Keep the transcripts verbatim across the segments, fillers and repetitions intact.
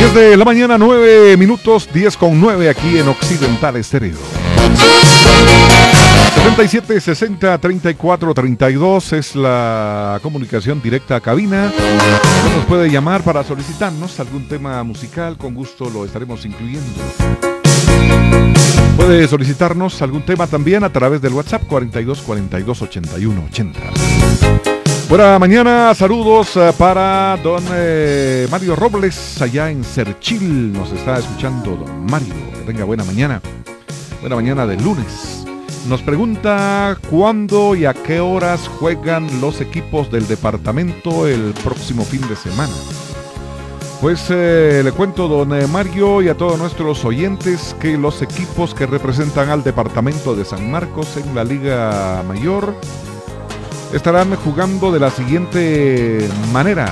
diez de la mañana, nueve minutos, diez con nueve aquí en Occidental Estéreo. setenta y siete, sesenta, treinta y cuatro, treinta y dos es la comunicación directa a cabina. Usted nos puede llamar para solicitarnos algún tema musical, con gusto lo estaremos incluyendo. Puede solicitarnos algún tema también a través del WhatsApp cuarenta y dos, cuarenta y dos, ochenta y uno, ochenta. Buena mañana, saludos para don eh, Mario Robles, allá en Cerchil, nos está escuchando don Mario. Que tenga buena mañana, buena mañana de lunes. Nos pregunta cuándo y a qué horas juegan los equipos del departamento el próximo fin de semana. Pues eh, le cuento, don eh, Mario, y a todos nuestros oyentes, que los equipos que representan al departamento de San Marcos en la Liga Mayor estarán jugando de la siguiente manera.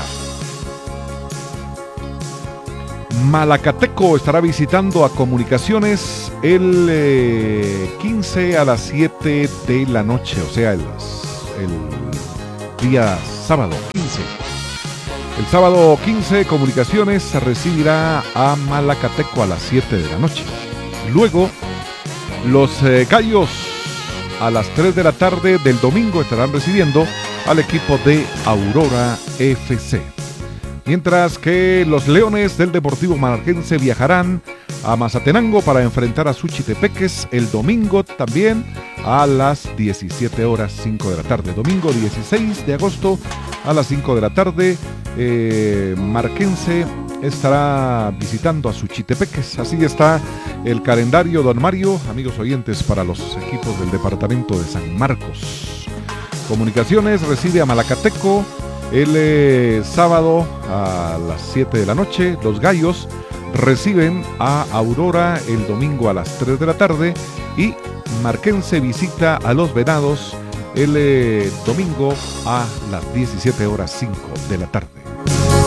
Malacateco estará visitando a Comunicaciones el eh, quince a las siete de la noche, o sea, el, el día sábado quince. El sábado quince, Comunicaciones recibirá a Malacateco a las siete de la noche. Luego, los eh, Gallos a las tres de la tarde del domingo estarán recibiendo al equipo de Aurora F C. Mientras que los Leones del Deportivo Marquense viajarán a Mazatenango para enfrentar a Suchitepeques el domingo también a las diecisiete horas cinco de la tarde. Domingo dieciséis de agosto a las cinco de la tarde, eh, Marquense estará visitando a Suchitepeques. Así está el calendario, don Mario, amigos oyentes, para los equipos del departamento de San Marcos. Comunicaciones recibe a Malacateco el eh, sábado a las siete de la noche. Los Gallos reciben a Aurora el domingo a las tres de la tarde y Marquense visita a los Venados el eh, domingo a las diecisiete horas cinco de la tarde.